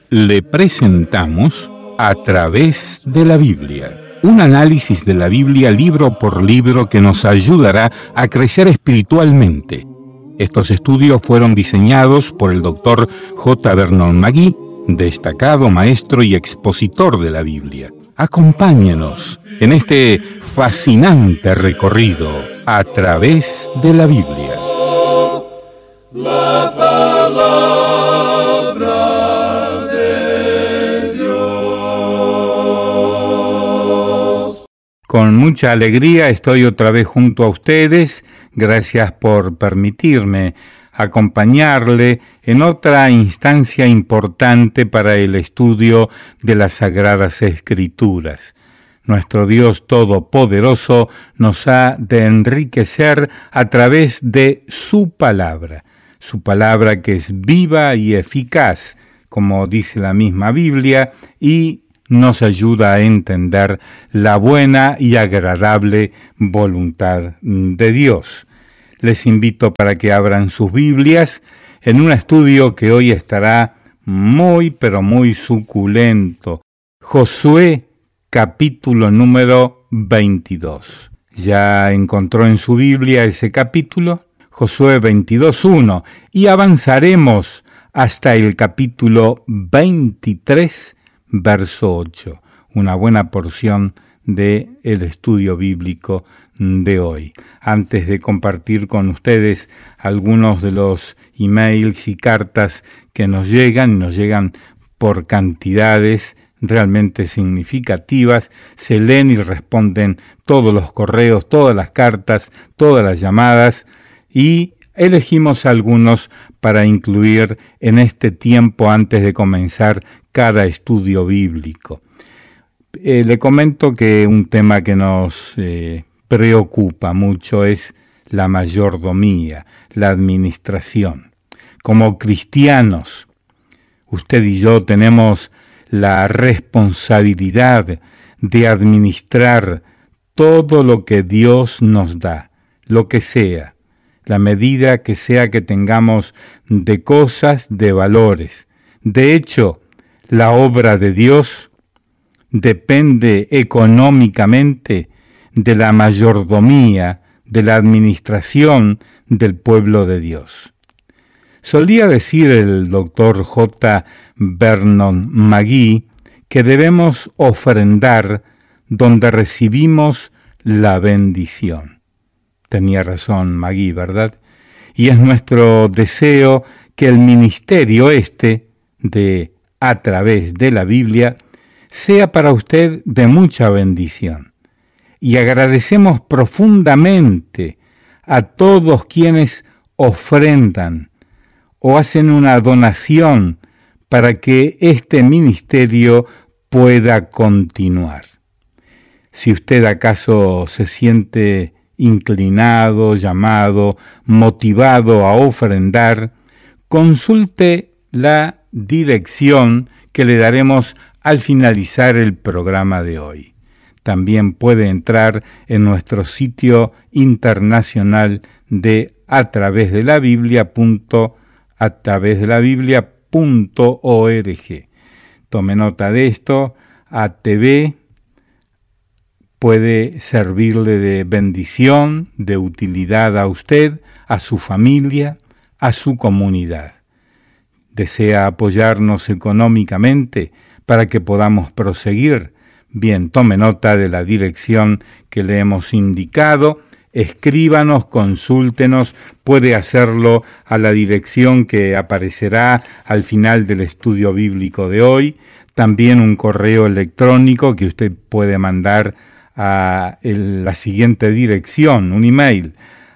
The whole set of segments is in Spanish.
Le presentamos A través de la Biblia, un análisis de la Biblia libro por libro que nos ayudará a crecer espiritualmente. Estos estudios fueron diseñados por el Dr. J. Vernon McGee, destacado maestro y expositor de la Biblia. Acompáñenos en este fascinante recorrido a través de la Biblia. La palabra de Dios. Con mucha alegría estoy otra vez junto a ustedes. Gracias por permitirme acompañarle en otra instancia importante para el estudio de las Sagradas Escrituras. Nuestro Dios Todopoderoso nos ha de enriquecer a través de su palabra que es viva y eficaz, como dice la misma Biblia, y nos ayuda a entender la buena y agradable voluntad de Dios. Les invito para que abran sus Biblias en un estudio que hoy estará muy, pero muy suculento. Josué, capítulo número 22. ¿Ya encontró en su Biblia ese capítulo? Josué 22:1. Y avanzaremos hasta el capítulo 23, verso 8. Una buena porción del estudio bíblico de hoy. Antes de compartir con ustedes algunos de los emails y cartas que nos llegan por cantidades realmente significativas, se leen y responden todos los correos, todas las cartas, todas las llamadas, y elegimos algunos para incluir en este tiempo antes de comenzar cada estudio bíblico. Le comento que un tema que nos preocupa mucho es la mayordomía, la administración. Como cristianos, usted y yo tenemos la responsabilidad de administrar todo lo que Dios nos da, lo que sea, la medida que sea que tengamos de cosas, de valores. De hecho, la obra de Dios depende económicamente de la mayordomía, de la administración del pueblo de Dios. Solía decir el Dr. J. Vernon McGee que debemos ofrendar donde recibimos la bendición. Tenía razón McGee, ¿verdad? Y es nuestro deseo que el ministerio de A través de la Biblia sea para usted de mucha bendición. Y agradecemos profundamente a todos quienes ofrendan o hacen una donación para que este ministerio pueda continuar. Si usted acaso se siente inclinado, llamado, motivado a ofrendar, consulte la dirección que le daremos al finalizar el programa de hoy. También puede entrar en nuestro sitio internacional de atravesdelabiblia.org. Tome nota de esto. ATV puede servirle de bendición, de utilidad a usted, a su familia, a su comunidad. ¿Desea apoyarnos económicamente para que podamos proseguir? Bien, tome nota de la dirección que le hemos indicado. Escríbanos, consúltenos, puede hacerlo a la dirección que aparecerá al final del estudio bíblico de hoy. También un correo electrónico que usted puede mandar a la siguiente dirección, un email,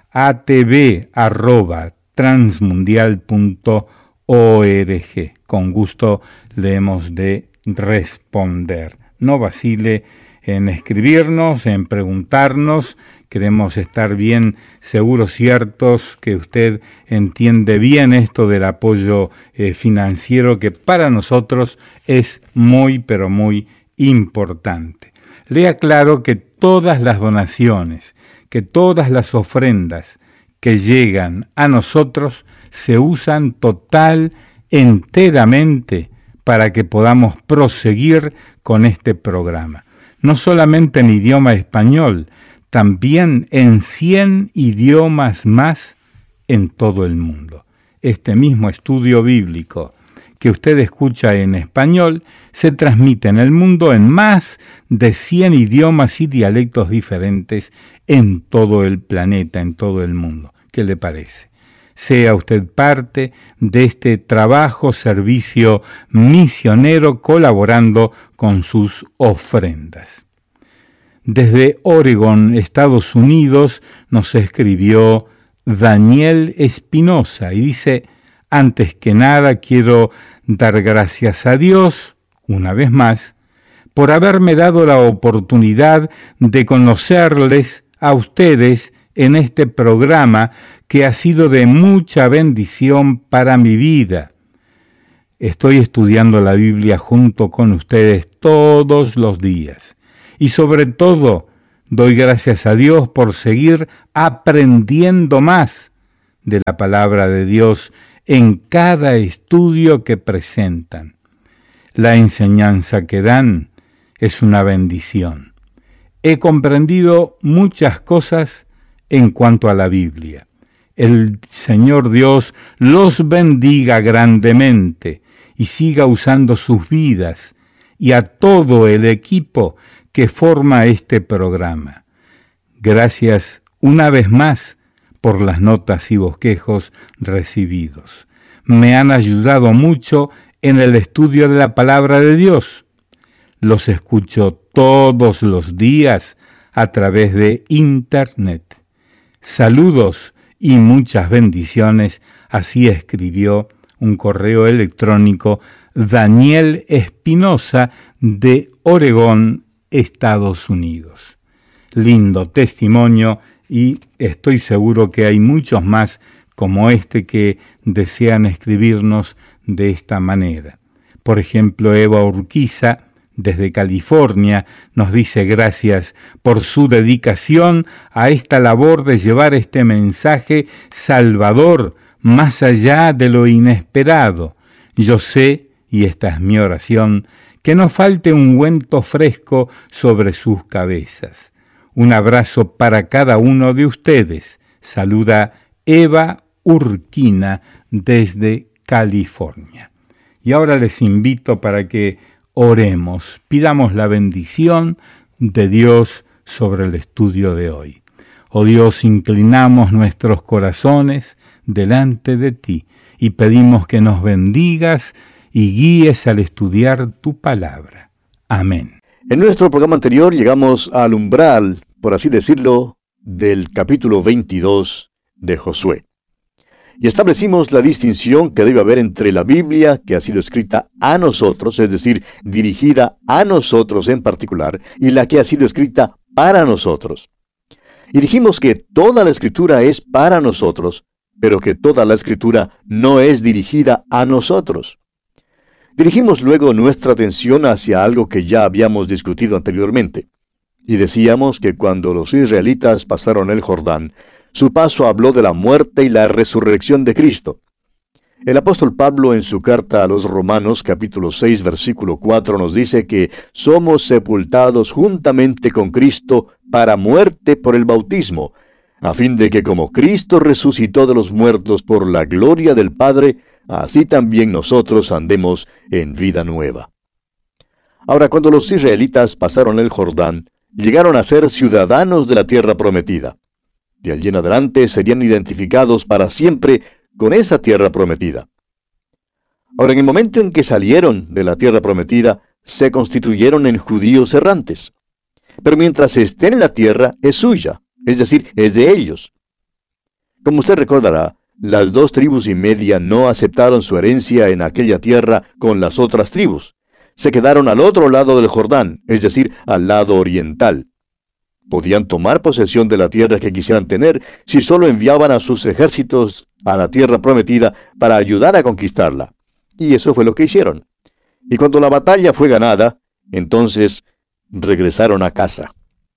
atv@transmundial.org. Con gusto le hemos de responder. No vacile en escribirnos, en preguntarnos. Queremos estar bien seguros, ciertos, que usted entiende bien esto del apoyo financiero, que para nosotros es muy, pero muy importante. Le aclaro que todas las donaciones, que todas las ofrendas que llegan a nosotros se usan enteramente para que podamos proseguir con este programa. No solamente en idioma español, también en 100 idiomas más en todo el mundo. Este mismo estudio bíblico que usted escucha en español se transmite en el mundo en más de 100 idiomas y dialectos diferentes en todo el planeta, en todo el mundo. ¿Qué le parece? Sea usted parte de este trabajo, servicio misionero, colaborando con sus ofrendas. Desde Oregon, Estados Unidos, nos escribió Daniel Espinosa y dice: antes que nada quiero dar gracias a Dios, una vez más, por haberme dado la oportunidad de conocerles a ustedes en este programa que ha sido de mucha bendición para mi vida. Estoy estudiando la Biblia junto con ustedes todos los días y sobre todo doy gracias a Dios por seguir aprendiendo más de la palabra de Dios en cada estudio que presentan. La enseñanza que dan es una bendición. He comprendido muchas cosas en cuanto a la Biblia. El Señor Dios los bendiga grandemente y siga usando sus vidas y a todo el equipo que forma este programa. Gracias una vez más por las notas y bosquejos recibidos. Me han ayudado mucho en el estudio de la palabra de Dios. Los escucho todos los días a través de Internet. Saludos y muchas bendiciones, así escribió un correo electrónico Daniel Espinosa de Oregón, Estados Unidos. Lindo testimonio y estoy seguro que hay muchos más como este que desean escribirnos de esta manera. Por ejemplo, Eva Urquiza, desde California, nos dice gracias por su dedicación a esta labor de llevar este mensaje salvador más allá de lo inesperado. Yo sé, y esta es mi oración, que no falte un ungüento fresco sobre sus cabezas. Un abrazo para cada uno de ustedes. Saluda Eva Urquina desde California. Y ahora les invito para que oremos, pidamos la bendición de Dios sobre el estudio de hoy. Oh Dios, inclinamos nuestros corazones delante de ti y pedimos que nos bendigas y guíes al estudiar tu palabra. Amén. En nuestro programa anterior llegamos al umbral, por así decirlo, del capítulo 22 de Josué. Y establecimos la distinción que debe haber entre la Biblia, que ha sido escrita a nosotros, es decir, dirigida a nosotros en particular, y la que ha sido escrita para nosotros. Y dijimos que toda la Escritura es para nosotros, pero que toda la Escritura no es dirigida a nosotros. Dirigimos luego nuestra atención hacia algo que ya habíamos discutido anteriormente. Y decíamos que cuando los israelitas pasaron el Jordán, su paso habló de la muerte y la resurrección de Cristo. El apóstol Pablo en su carta a los Romanos, capítulo 6, versículo 4, nos dice que somos sepultados juntamente con Cristo para muerte por el bautismo, a fin de que como Cristo resucitó de los muertos por la gloria del Padre, así también nosotros andemos en vida nueva. Ahora, cuando los israelitas pasaron el Jordán, llegaron a ser ciudadanos de la tierra prometida. De allí en adelante serían identificados para siempre con esa tierra prometida. Ahora, en el momento en que salieron de la tierra prometida, se constituyeron en judíos errantes. Pero mientras estén en la tierra, es suya, es decir, es de ellos. Como usted recordará, las 2 tribus y media no aceptaron su herencia en aquella tierra con las otras tribus. Se quedaron al otro lado del Jordán, es decir, al lado oriental. Podían tomar posesión de la tierra que quisieran tener si solo enviaban a sus ejércitos a la tierra prometida para ayudar a conquistarla. Y eso fue lo que hicieron. Y cuando la batalla fue ganada, entonces regresaron a casa.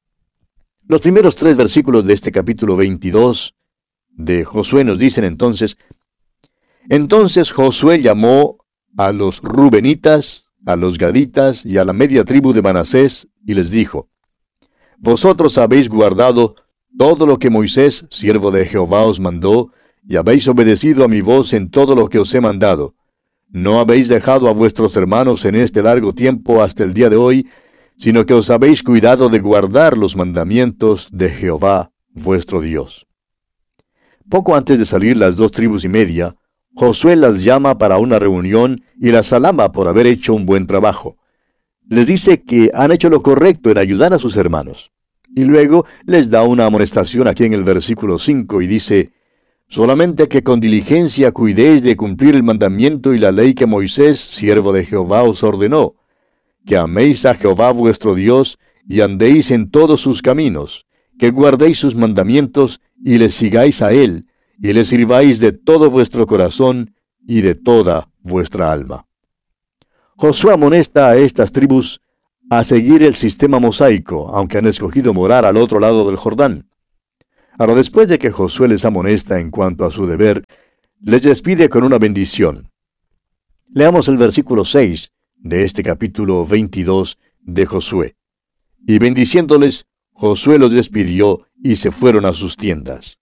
Los primeros 3 versículos de este capítulo 22 de Josué nos dicen entonces: Entonces Josué llamó a los rubenitas, a los gaditas y a la media tribu de Manasés, y les dijo: Vosotros habéis guardado todo lo que Moisés, siervo de Jehová, os mandó, y habéis obedecido a mi voz en todo lo que os he mandado. No habéis dejado a vuestros hermanos en este largo tiempo hasta el día de hoy, sino que os habéis cuidado de guardar los mandamientos de Jehová, vuestro Dios. Poco antes de salir las 2 tribus y media, Josué las llama para una reunión y las alaba por haber hecho un buen trabajo. Les dice que han hecho lo correcto en ayudar a sus hermanos. Y luego les da una amonestación aquí en el versículo 5 y dice: solamente que con diligencia cuidéis de cumplir el mandamiento y la ley que Moisés, siervo de Jehová, os ordenó, que améis a Jehová vuestro Dios y andéis en todos sus caminos, que guardéis sus mandamientos y le sigáis a él, y le sirváis de todo vuestro corazón y de toda vuestra alma. Josué amonesta a estas tribus a seguir el sistema mosaico, aunque han escogido morar al otro lado del Jordán. Ahora, después de que Josué les amonesta en cuanto a su deber, les despide con una bendición. Leamos el versículo 6 de este capítulo 22 de Josué. Y bendiciéndoles, Josué los despidió y se fueron a sus tiendas.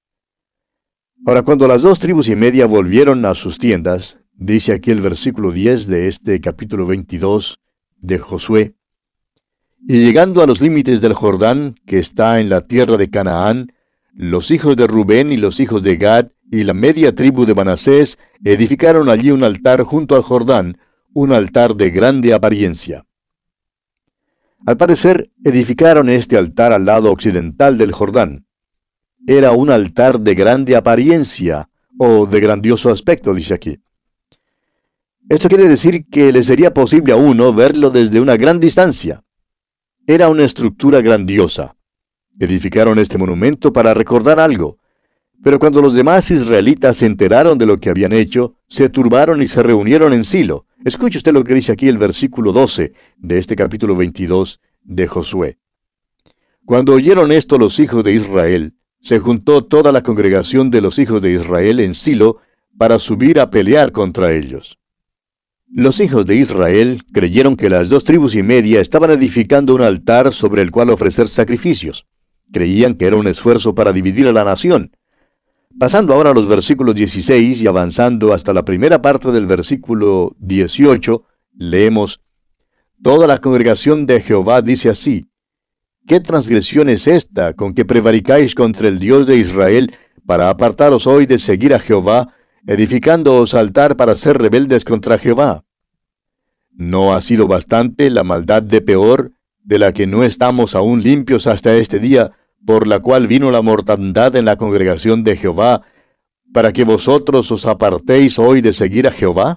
Ahora, cuando las 2 tribus y media volvieron a sus tiendas, dice aquí el versículo 10 de este capítulo 22 de Josué: y llegando a los límites del Jordán, que está en la tierra de Canaán, los hijos de Rubén y los hijos de Gad y la media tribu de Manasés edificaron allí un altar junto al Jordán, un altar de grande apariencia. Al parecer, edificaron este altar al lado occidental del Jordán. Era un altar de grande apariencia, o de grandioso aspecto, dice aquí. Esto quiere decir que le sería posible a uno verlo desde una gran distancia. Era una estructura grandiosa. Edificaron este monumento para recordar algo. Pero cuando los demás israelitas se enteraron de lo que habían hecho, se turbaron y se reunieron en Silo. Escuche usted lo que dice aquí el versículo 12 de este capítulo 22 de Josué. Cuando oyeron esto los hijos de Israel, se juntó toda la congregación de los hijos de Israel en Silo para subir a pelear contra ellos. Los hijos de Israel creyeron que las 2 tribus y media estaban edificando un altar sobre el cual ofrecer sacrificios. Creían que era un esfuerzo para dividir a la nación. Pasando ahora a los versículos 16 y avanzando hasta la primera parte del versículo 18, leemos: toda la congregación de Jehová dice así: ¿qué transgresión es esta con que prevaricáis contra el Dios de Israel para apartaros hoy de seguir a Jehová, edificándoos altar para ser rebeldes contra Jehová? ¿No ha sido bastante la maldad de Peor, de la que no estamos aún limpios hasta este día, por la cual vino la mortandad en la congregación de Jehová, para que vosotros os apartéis hoy de seguir a Jehová?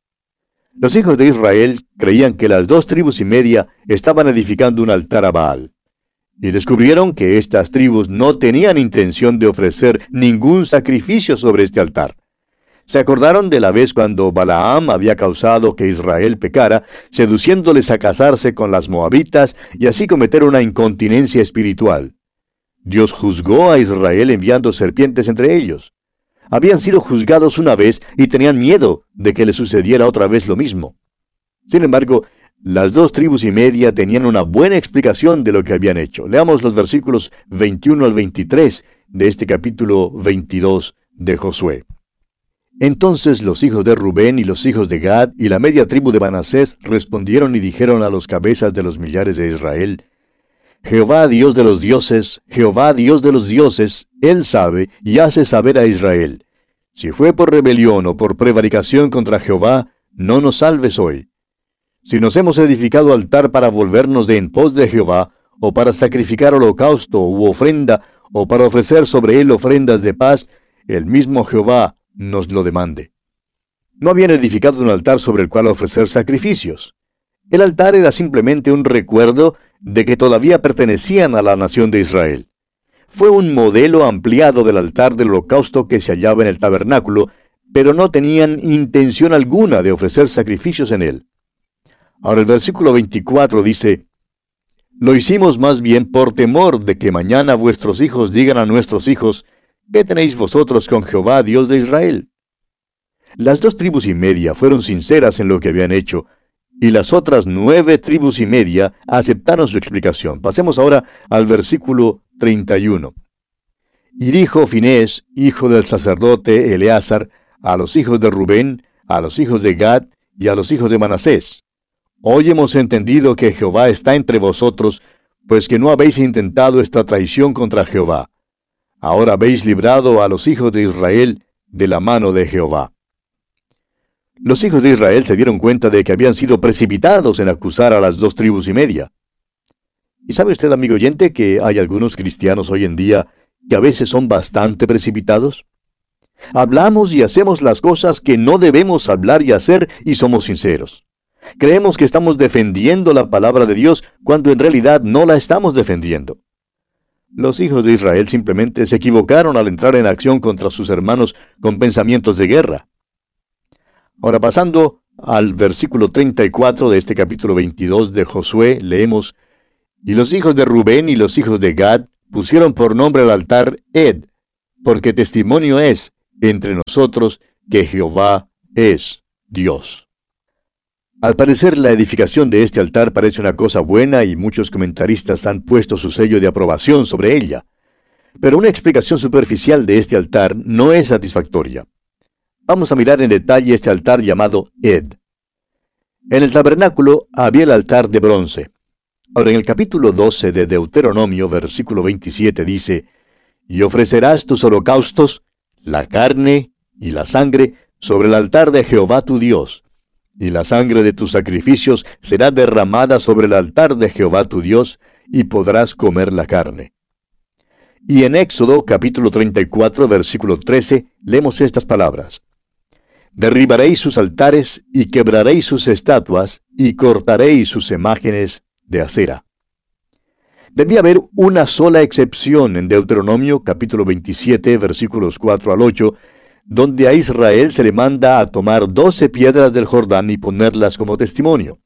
Los hijos de Israel creían que las 2 tribus y media estaban edificando un altar a Baal, y descubrieron que estas tribus no tenían intención de ofrecer ningún sacrificio sobre este altar. Se acordaron de la vez cuando Balaam había causado que Israel pecara, seduciéndoles a casarse con las moabitas y así cometer una incontinencia espiritual. Dios juzgó a Israel enviando serpientes entre ellos. Habían sido juzgados una vez y tenían miedo de que les sucediera otra vez lo mismo. Sin embargo, las 2 tribus y media tenían una buena explicación de lo que habían hecho. Leamos los versículos 21 al 23 de este capítulo 22 de Josué. Entonces los hijos de Rubén y los hijos de Gad y la media tribu de Manasés respondieron y dijeron a los cabezas de los millares de Israel: Jehová Dios de los dioses, Jehová Dios de los dioses, Él sabe y hace saber a Israel. Si fue por rebelión o por prevaricación contra Jehová, no nos salves hoy. Si nos hemos edificado altar para volvernos de en pos de Jehová, o para sacrificar holocausto u ofrenda, o para ofrecer sobre él ofrendas de paz, el mismo Jehová nos lo demande. No habían edificado un altar sobre el cual ofrecer sacrificios. El altar era simplemente un recuerdo de que todavía pertenecían a la nación de Israel. Fue un modelo ampliado del altar del holocausto que se hallaba en el tabernáculo, pero no tenían intención alguna de ofrecer sacrificios en él. Ahora el versículo 24 dice: Lo hicimos más bien por temor de que mañana vuestros hijos digan a nuestros hijos: ¿qué tenéis vosotros con Jehová, Dios de Israel? Las 2,5 tribus fueron sinceras en lo que habían hecho, y las otras 9,5 tribus aceptaron su explicación. Pasemos ahora al versículo 31. Y dijo Finés, hijo del sacerdote Eleazar, a los hijos de Rubén, a los hijos de Gad y a los hijos de Manasés: Hoy hemos entendido que Jehová está entre vosotros, pues que no habéis intentado esta traición contra Jehová. Ahora habéis librado a los hijos de Israel de la mano de Jehová. Los hijos de Israel se dieron cuenta de que habían sido precipitados en acusar a las 2,5 tribus. ¿Y sabe usted, amigo oyente, que hay algunos cristianos hoy en día que a veces son bastante precipitados? Hablamos y hacemos las cosas que no debemos hablar y hacer, y somos sinceros. Creemos que estamos defendiendo la palabra de Dios cuando en realidad no la estamos defendiendo. Los hijos de Israel simplemente se equivocaron al entrar en acción contra sus hermanos con pensamientos de guerra. Ahora, pasando al versículo 34 de este capítulo 22 de Josué, leemos: Y los hijos de Rubén y los hijos de Gad pusieron por nombre al altar Ed, porque testimonio es entre nosotros que Jehová es Dios. Al parecer, la edificación de este altar parece una cosa buena y muchos comentaristas han puesto su sello de aprobación sobre ella. Pero una explicación superficial de este altar no es satisfactoria. Vamos a mirar en detalle este altar llamado Ed. En el tabernáculo había el altar de bronce. Ahora, en el capítulo 12 de Deuteronomio, versículo 27, dice: Y ofrecerás tus holocaustos, la carne y la sangre, sobre el altar de Jehová tu Dios. Y la sangre de tus sacrificios será derramada sobre el altar de Jehová tu Dios, y podrás comer la carne. Y en Éxodo, capítulo 34, versículo 13, leemos estas palabras: Derribaréis sus altares, y quebraréis sus estatuas, y cortaréis sus imágenes de acera. Debía haber una sola excepción en Deuteronomio, capítulo 27, versículos 4 al 8, donde a Israel se le manda a tomar 12 piedras del Jordán y ponerlas como testimonio.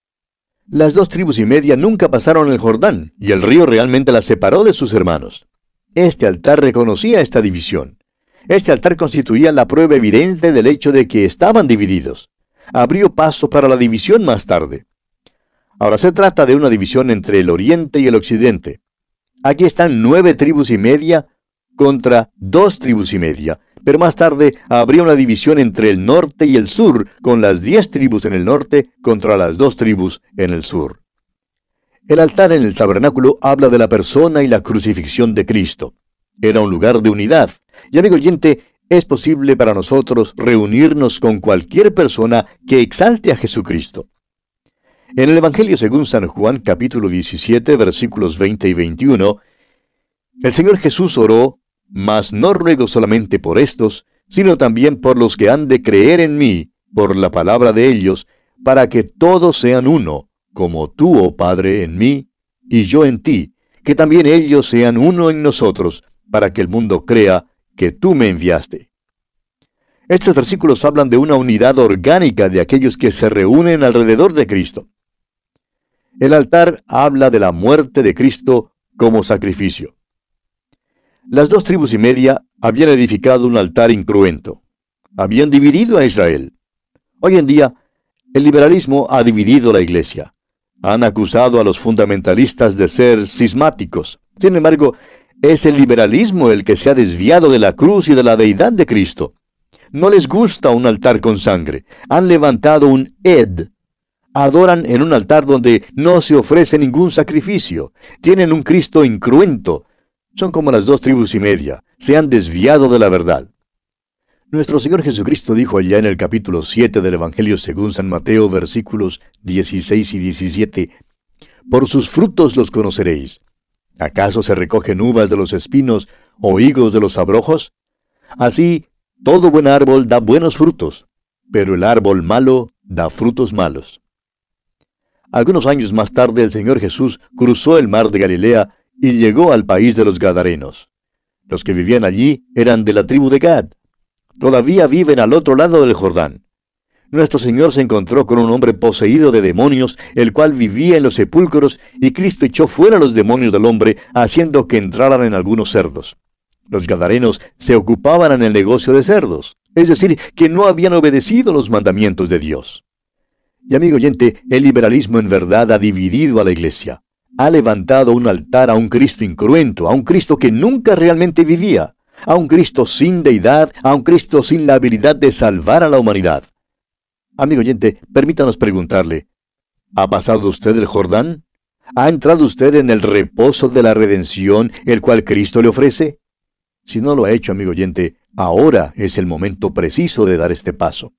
Las 2,5 tribus nunca pasaron el Jordán, y el río realmente las separó de sus hermanos. Este altar reconocía esta división. Este altar constituía la prueba evidente del hecho de que estaban divididos. Abrió paso para la división más tarde. Ahora se trata de una división entre el oriente y el occidente. Aquí están 9,5 tribus contra 2,5 tribus, pero más tarde habría una división entre el norte y el sur, con las 10 tribus en el norte contra las 2 tribus en el sur. El altar en el tabernáculo habla de la persona y la crucifixión de Cristo. Era un lugar de unidad. Y amigo oyente, es posible para nosotros reunirnos con cualquier persona que exalte a Jesucristo. En el Evangelio según San Juan, capítulo 17, versículos 20 y 21, el Señor Jesús oró: Mas no ruego solamente por estos, sino también por los que han de creer en mí, por la palabra de ellos, para que todos sean uno, como tú, oh Padre, en mí, y yo en ti, que también ellos sean uno en nosotros, para que el mundo crea que tú me enviaste. Estos versículos hablan de una unidad orgánica de aquellos que se reúnen alrededor de Cristo. El altar habla de la muerte de Cristo como sacrificio. Las 2,5 tribus habían edificado un altar incruento. Habían dividido a Israel. Hoy en día, el liberalismo ha dividido la iglesia. Han acusado a los fundamentalistas de ser cismáticos. Sin embargo, es el liberalismo el que se ha desviado de la cruz y de la deidad de Cristo. No les gusta un altar con sangre. Han levantado un Ed. Adoran en un altar donde no se ofrece ningún sacrificio. Tienen un Cristo incruento. Son como las 2,5 tribus. Se han desviado de la verdad. Nuestro Señor Jesucristo dijo allá en el capítulo 7 del Evangelio según San Mateo, versículos 16 y 17, Por sus frutos los conoceréis. ¿Acaso se recogen uvas de los espinos o higos de los abrojos? Así, todo buen árbol da buenos frutos, pero el árbol malo da frutos malos. Algunos años más tarde el Señor Jesús cruzó el mar de Galilea y llegó al país de los Gadarenos. Los que vivían allí eran de la tribu de Gad. Todavía viven al otro lado del Jordán. Nuestro Señor se encontró con un hombre poseído de demonios, el cual vivía en los sepulcros, y Cristo echó fuera los demonios del hombre, haciendo que entraran en algunos cerdos. Los gadarenos se ocupaban en el negocio de cerdos. Es decir, que no habían obedecido los mandamientos de Dios. Y amigo oyente, el liberalismo en verdad ha dividido a la iglesia. Ha levantado un altar a un Cristo incruento, a un Cristo que nunca realmente vivía, a un Cristo sin deidad, a un Cristo sin la habilidad de salvar a la humanidad. Amigo oyente, permítanos preguntarle, ¿ha pasado usted el Jordán? ¿Ha entrado usted en el reposo de la redención, el cual Cristo le ofrece? Si no lo ha hecho, amigo oyente, ahora es el momento preciso de dar este paso.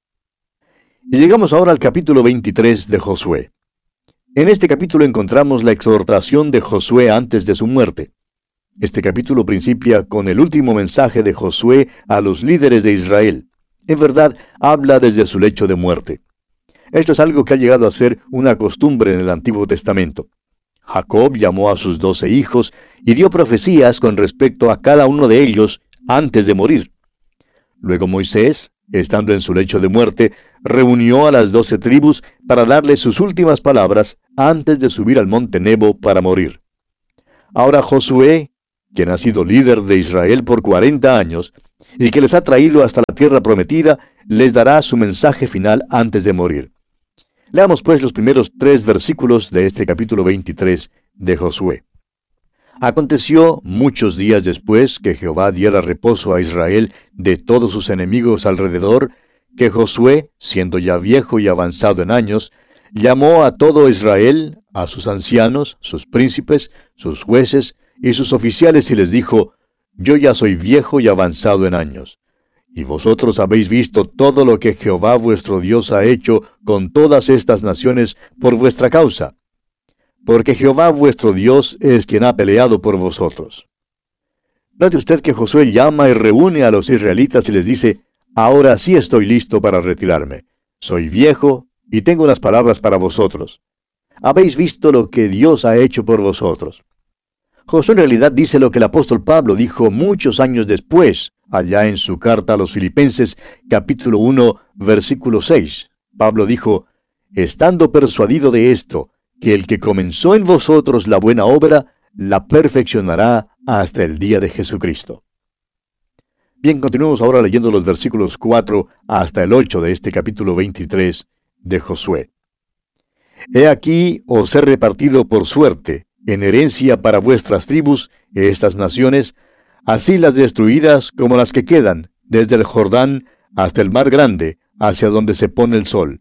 Y llegamos ahora al capítulo 23 de Josué. En este capítulo encontramos la exhortación de Josué antes de su muerte. Este capítulo principia con el último mensaje de Josué a los líderes de Israel. En verdad, habla desde su lecho de muerte. Esto es algo que ha llegado a ser una costumbre en el Antiguo Testamento. Jacob llamó a sus 12 hijos y dio profecías con respecto a cada uno de ellos antes de morir. Luego Moisés, estando en su lecho de muerte, reunió a las 12 tribus para darles sus últimas palabras antes de subir al monte Nebo para morir. Ahora Josué, quien ha sido líder de Israel por 40 años, y que les ha traído hasta la tierra prometida, les dará su mensaje final antes de morir. Leamos pues los primeros 3 versículos de este capítulo 23 de Josué. Aconteció muchos días después que Jehová diera reposo a Israel de todos sus enemigos alrededor, que Josué, siendo ya viejo y avanzado en años, llamó a todo Israel, a sus ancianos, sus príncipes, sus jueces y sus oficiales y les dijo, yo ya soy viejo y avanzado en años. Y vosotros habéis visto todo lo que Jehová vuestro Dios ha hecho con todas estas naciones por vuestra causa. Porque Jehová vuestro Dios es quien ha peleado por vosotros. Note usted que Josué llama y reúne a los israelitas y les dice, ahora sí estoy listo para retirarme. Soy viejo y tengo unas palabras para vosotros. Habéis visto lo que Dios ha hecho por vosotros. Josué en realidad dice lo que el apóstol Pablo dijo muchos años después, allá en su carta a los Filipenses, capítulo 1, versículo 6. Pablo dijo, estando persuadido de esto, que el que comenzó en vosotros la buena obra, la perfeccionará hasta el día de Jesucristo. Bien, continuemos ahora leyendo los versículos 4 hasta el 8 de este capítulo 23 de Josué. He aquí os he repartido por suerte, en herencia para vuestras tribus, estas naciones, así las destruidas como las que quedan, desde el Jordán hasta el mar grande, hacia donde se pone el sol.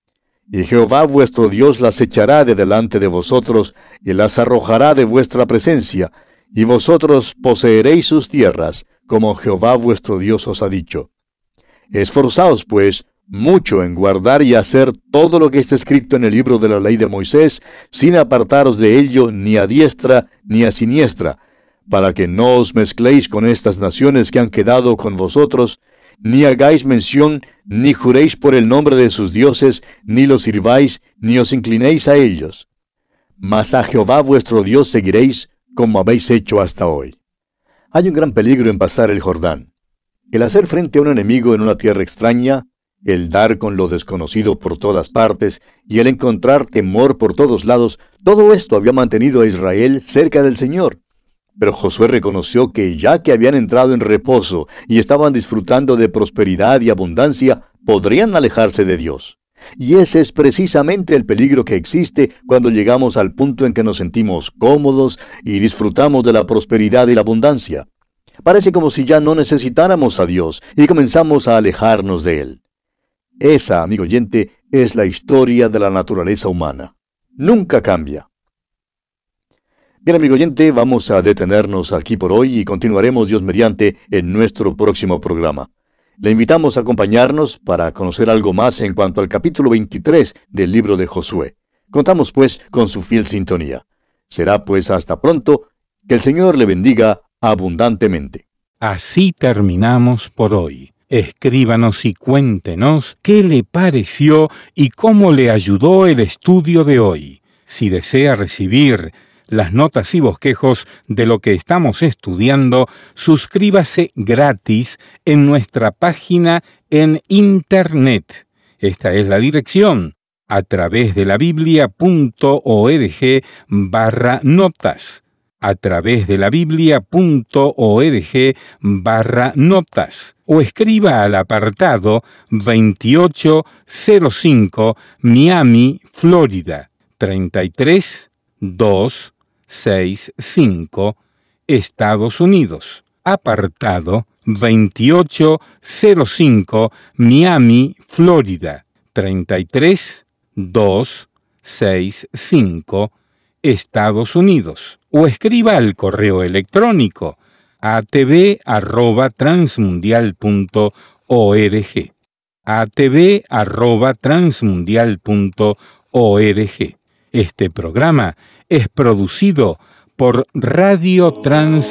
Y Jehová vuestro Dios las echará de delante de vosotros, y las arrojará de vuestra presencia, y vosotros poseeréis sus tierras, como Jehová vuestro Dios os ha dicho. Esforzaos, pues, mucho en guardar y hacer todo lo que está escrito en el libro de la ley de Moisés, sin apartaros de ello ni a diestra ni a siniestra, para que no os mezcléis con estas naciones que han quedado con vosotros, ni hagáis mención, ni juréis por el nombre de sus dioses, ni los sirváis, ni os inclinéis a ellos. Mas a Jehová vuestro Dios seguiréis, como habéis hecho hasta hoy. Hay un gran peligro en pasar el Jordán. El hacer frente a un enemigo en una tierra extraña, el dar con lo desconocido por todas partes, y el encontrar temor por todos lados, todo esto había mantenido a Israel cerca del Señor. Pero Josué reconoció que ya que habían entrado en reposo y estaban disfrutando de prosperidad y abundancia, podrían alejarse de Dios. Y ese es precisamente el peligro que existe cuando llegamos al punto en que nos sentimos cómodos y disfrutamos de la prosperidad y la abundancia. Parece como si ya no necesitáramos a Dios y comenzamos a alejarnos de Él. Esa, amigo oyente, es la historia de la naturaleza humana. Nunca cambia. Bien, amigo oyente, vamos a detenernos aquí por hoy y continuaremos, Dios mediante, en nuestro próximo programa. Le invitamos a acompañarnos para conocer algo más en cuanto al capítulo 23 del libro de Josué. Contamos, pues, con su fiel sintonía. Será, pues, hasta pronto. Que el Señor le bendiga abundantemente. Así terminamos por hoy. Escríbanos y cuéntenos qué le pareció y cómo le ayudó el estudio de hoy. Si desea recibir las notas y bosquejos de lo que estamos estudiando, suscríbase gratis en nuestra página en Internet. Esta es la dirección: a través de la biblia.org/notas. a través de la biblia.org/notas o escriba al apartado 2805 Miami, Florida 33265, Estados Unidos. Apartado 2805 Miami, Florida 33265, Estados Unidos. O escriba al correo electrónico atv@transmundial.org, atv@transmundial.org. Este programa es producido por Radio Trans